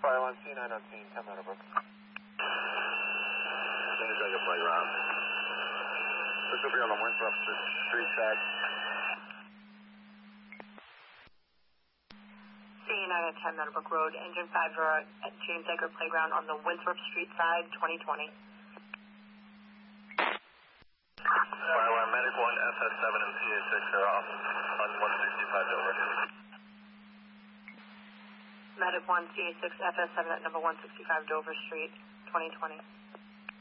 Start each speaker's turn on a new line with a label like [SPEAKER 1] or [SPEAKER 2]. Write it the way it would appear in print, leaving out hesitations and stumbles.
[SPEAKER 1] Fire 1, C9 on scene, 10 Meadowbrook.
[SPEAKER 2] Jaeger playground. This will be on the Winthrop Street side.
[SPEAKER 3] C9 at 10 Meadowbrook Road, engine 5 at James Edgar Playground on the Winthrop Street side, 2020.
[SPEAKER 2] Fire 1, Medic 1, FS7 and PA6 are off on 165 Dover.
[SPEAKER 3] Medic 1, CA6, FS7 at number 165 Dover Street, 2020.